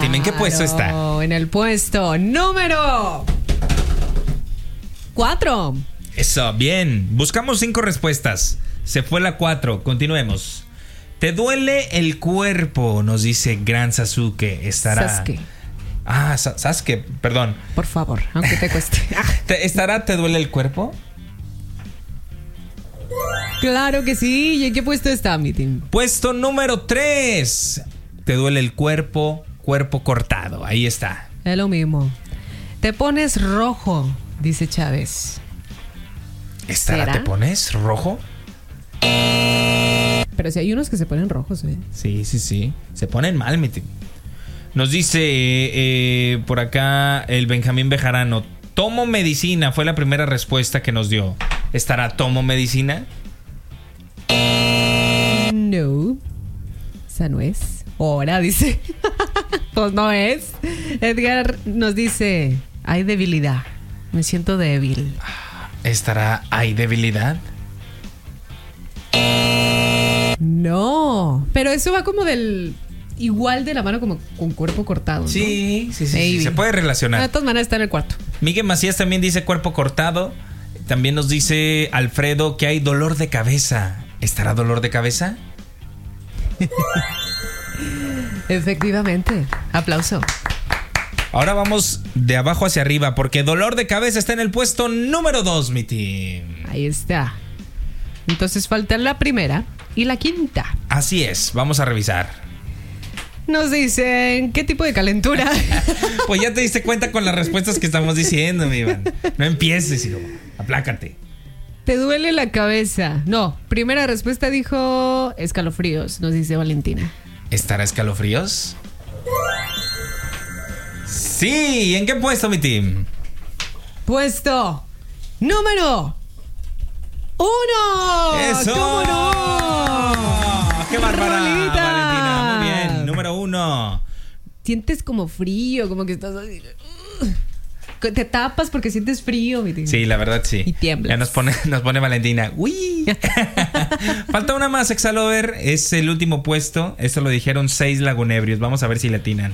Dime, ¿en qué puesto está? En el puesto número 4. Eso, bien. Buscamos 5 respuestas. Se fue la 4. Continuemos. ¿Te duele el cuerpo? Nos dice Gran Sasuke. Estará. Sasuke. Sasuke, perdón. Por favor, aunque te cueste. ¿Te duele el cuerpo? Claro que sí. ¿Y en qué puesto está, mi team? Puesto número 3. ¿Te duele el cuerpo? Cuerpo cortado. Ahí está. Es lo mismo. Te pones rojo, dice Chávez. ¿Te pones rojo? Pero si hay unos que se ponen rojos, ¿eh? Sí. Se ponen mal, mi team. Nos dice por acá el Benjamín Bejarano. Tomo medicina. Fue la primera respuesta que nos dio. ¿Estará tomo medicina? No. Esa no es. Ahora dice. Pues no es. Edgar nos dice: hay debilidad. Me siento débil. ¿Estará hay debilidad? No. Pero eso va como del. Igual de la mano como con cuerpo cortado, ¿no? Sí. Se puede relacionar. De todas maneras está en el cuarto. Miguel Macías también dice cuerpo cortado. También nos dice Alfredo que hay dolor de cabeza. ¿Estará dolor de cabeza? Efectivamente. Aplauso. Ahora vamos de abajo hacia arriba porque dolor de cabeza está en el puesto número 2, mi team. Ahí está. Entonces faltan la primera y la quinta. Así es, vamos a revisar. Nos dicen, ¿qué tipo de calentura? Pues ya te diste cuenta con las respuestas que estamos diciendo, mi Iván. No empieces, hijo. Aplácate. ¿Te duele la cabeza? No, primera respuesta dijo escalofríos, nos dice Valentina. ¿Estará escalofríos? Sí, ¿en qué puesto, mi team? Puesto número 1. ¡Eso! ¿Cómo no? ¡Qué bárbara, Rolita! Valentina! Muy bien, número 1. Sientes como frío, como que estás así. Te tapas porque sientes frío, mi team. Sí, la verdad sí. Y tiemblas. Ya nos pone Valentina. ¡Uy! Falta una más, Exalover. Es el último puesto. Esto lo dijeron 6 lagunebrios. Vamos a ver si le atinan.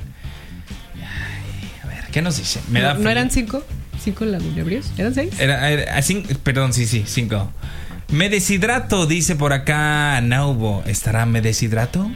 A ver, ¿qué nos dice? ¿No eran 5? ¿5 lagunebrios? ¿Eran 6? Perdón, sí, 5. Me deshidrato, dice por acá Naubo. ¿Estará me deshidrato?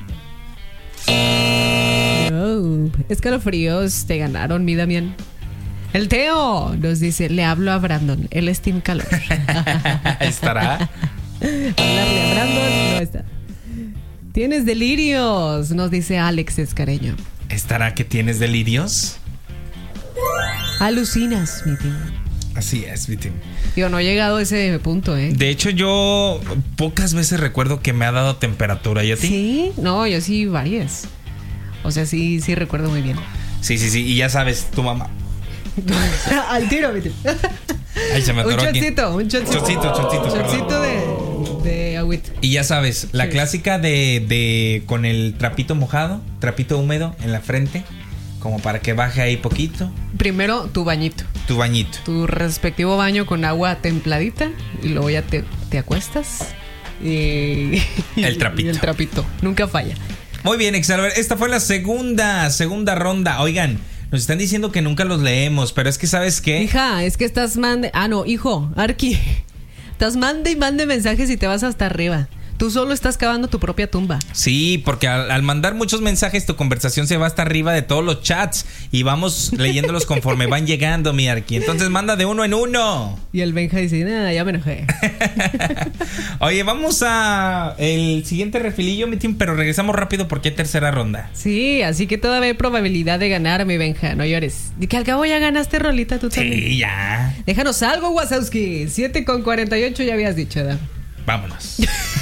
No. Escalofríos, te ganaron, mi Damián. El Teo nos dice, le hablo a Brandon, él es Team Calor. ¿Estará? Hablarle a Brandon, no está. Tienes delirios, nos dice Alex Escareño. ¿Estará que tienes delirios? Alucinas, mi team. Así es, mi team. Yo no he llegado a ese punto, ¿eh? De hecho, yo pocas veces recuerdo que me ha dado temperatura. ¿Y a ti? Sí, no, yo sí varias. O sea, sí recuerdo muy bien. Sí. Y ya sabes, tu mamá. Al tiro, mi team. Ay, se me atoró aquí. Un chocito de agüita. Y ya sabes, la clásica de con el trapito mojado, trapito húmedo en la frente, como para que baje ahí poquito. Primero tu bañito. Tu bañito. Tu respectivo baño con agua templadita y luego ya te acuestas y el trapito. Y el trapito. Nunca falla. Muy bien, Exalver. Esta fue la segunda ronda. Oigan, nos están diciendo que nunca los leemos, pero es que ¿sabes qué? Hija, es que estás hijo, Arqui. Estás mande y mande mensajes y te vas hasta arriba. Tú solo estás cavando tu propia tumba. Sí, porque al mandar muchos mensajes tu conversación se va hasta arriba de todos los chats y vamos leyéndolos conforme van llegando, mi Arqui. Entonces manda de uno en uno. Y el Benja dice, ya me enojé. Oye, vamos a el siguiente refilillo, mi team, pero regresamos rápido porque hay tercera ronda. Sí, así que todavía hay probabilidad de ganar, mi Benja, no llores. Y que al cabo ya ganaste, Rolita, tú también. Sí, ya. Déjanos algo, Wazowski. 7:48 ya habías dicho, ¿verdad? Vámonos.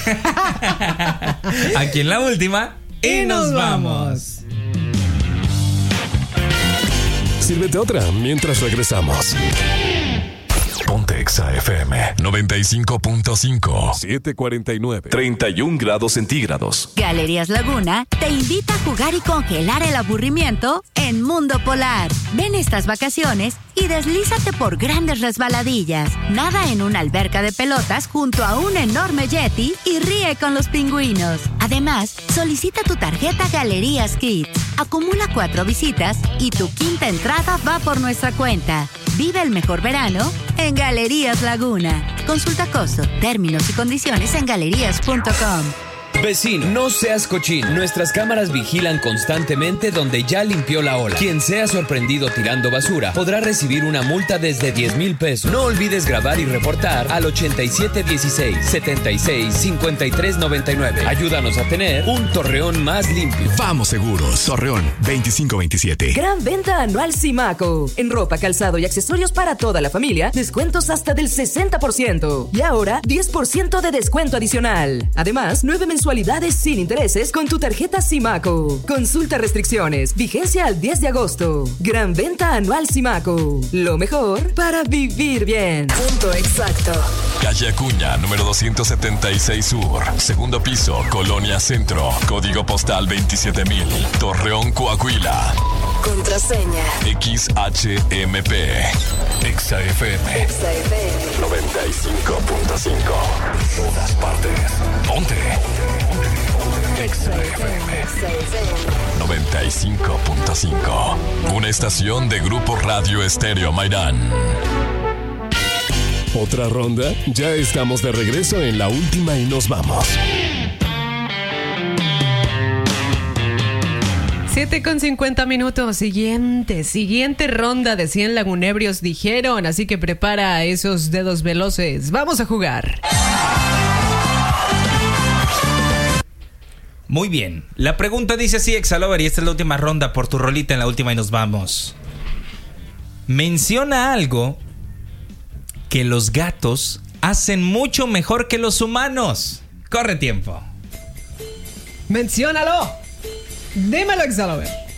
Aquí en la última y nos vamos. Sírvete otra mientras regresamos. Ponte Exa FM 95.5. 7:49. 31 grados centígrados. Galerías Laguna te invita a jugar y congelar el aburrimiento en Mundo Polar. Ven estas vacaciones y deslízate por grandes resbaladillas. Nada en una alberca de pelotas junto a un enorme yeti y ríe con los pingüinos. Además, solicita tu tarjeta Galerías Kids. Acumula 4 visitas y tu quinta entrada va por nuestra cuenta. Vive el mejor verano en Galerías Laguna. Consulta costo, términos y condiciones en galerías.com. Vecino, no seas cochino. Nuestras cámaras vigilan constantemente donde ya limpió la ola. Quien sea sorprendido tirando basura podrá recibir una multa desde 10,000 pesos. No olvides grabar y reportar al 8716-765399. Ayúdanos a tener un Torreón más limpio. Vamos seguros. Torreón 2527. Gran venta anual Simaco. En ropa, calzado y accesorios para toda la familia, descuentos hasta del 60%. Y ahora 10% de descuento adicional. Además, 9 mensualidades sin intereses con tu tarjeta Simaco. Consulta restricciones. Vigencia al 10 de agosto. Gran venta anual Simaco. Lo mejor para vivir bien. Punto exacto. Calle Acuña, número 276 Sur. Segundo piso, Colonia Centro. Código postal 27000. Torreón, Coahuila. Contraseña. XHMP. Exa FM. 95.5. Todas partes. Ponte. Exa FM 95.5. Una estación de Grupo Radio Estéreo Mairán. ¿Otra ronda? Ya estamos de regreso en la última y nos vamos. 7:50. Siguiente ronda de 100 lagunebrios dijeron, así que prepara esos dedos veloces. Vamos a jugar. Muy bien. La pregunta dice así, Exalover, y esta es la última ronda por tu rolita en la última y nos vamos. Menciona algo que los gatos hacen mucho mejor que los humanos. Corre tiempo. ¡Menciónalo! Dímelo, Exalover.